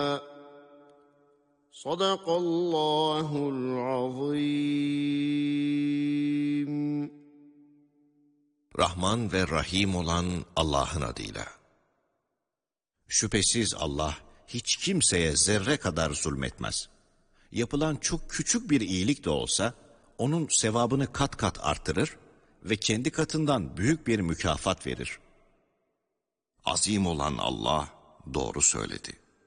Sadakallahul azim. Rahman ve Rahim olan Allah'ın adıyla. Şüphesiz Allah hiç kimseye zerre kadar zulmetmez. Yapılan çok küçük bir iyilik de olsa onun sevabını kat kat artırır ve kendi katından büyük bir mükafat verir. Azim olan Allah doğru söyledi.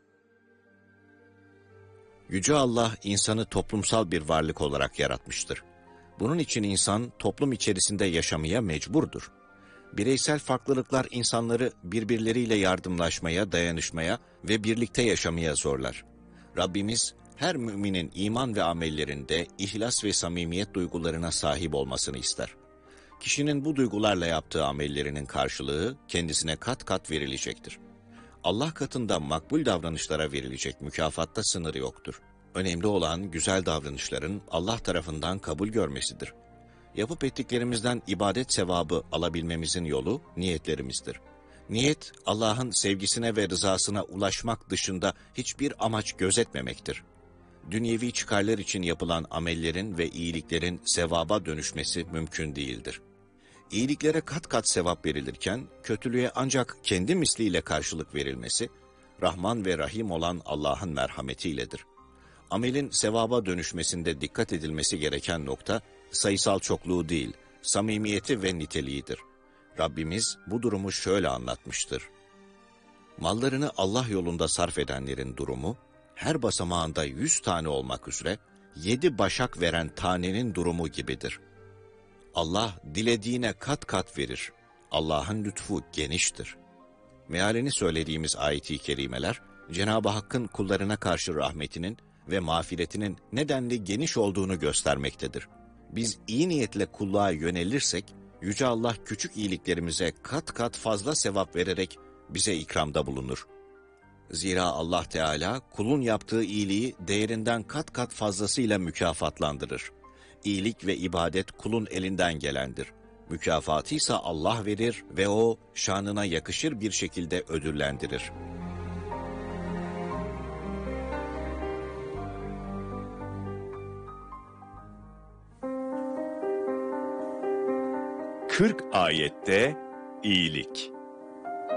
Yüce Allah insanı toplumsal bir varlık olarak yaratmıştır. Bunun için insan toplum içerisinde yaşamaya mecburdur. Bireysel farklılıklar insanları birbirleriyle yardımlaşmaya, dayanışmaya ve birlikte yaşamaya zorlar. Rabbimiz her müminin iman ve amellerinde ihlas ve samimiyet duygularına sahip olmasını ister. Kişinin bu duygularla yaptığı amellerinin karşılığı kendisine kat kat verilecektir. Allah katında makbul davranışlara verilecek mükafatta sınırı yoktur. Önemli olan güzel davranışların Allah tarafından kabul görmesidir. Yapıp ettiklerimizden ibadet sevabı alabilmemizin yolu niyetlerimizdir. Niyet, Allah'ın sevgisine ve rızasına ulaşmak dışında hiçbir amaç gözetmemektir. Dünyevi çıkarlar için yapılan amellerin ve iyiliklerin sevaba dönüşmesi mümkün değildir. İyiliklere kat kat sevap verilirken, kötülüğe ancak kendi misliyle karşılık verilmesi, Rahman ve Rahim olan Allah'ın merhametiyledir. Amelin sevaba dönüşmesinde dikkat edilmesi gereken nokta, sayısal çokluğu değil, samimiyeti ve niteliğidir. Rabbimiz bu durumu şöyle anlatmıştır. Mallarını Allah yolunda sarf edenlerin durumu, her basamağında 100 tane olmak üzere 7 başak veren tanenin durumu gibidir. Allah dilediğine kat kat verir. Allah'ın lütfu geniştir. Mealini söylediğimiz ayet-i kerimeler, Cenab-ı Hakk'ın kullarına karşı rahmetinin ve mağfiretinin nedenli geniş olduğunu göstermektedir. Biz iyi niyetle kulluğa yönelirsek, Yüce Allah küçük iyiliklerimize kat kat fazla sevap vererek bize ikramda bulunur. Zira Allah Teala kulun yaptığı iyiliği değerinden kat kat fazlasıyla mükafatlandırır. İyilik ve ibadet kulun elinden gelendir. Mükafatı ise Allah verir ve o şanına yakışır bir şekilde ödüllendirir. Kırk ayette iyilik.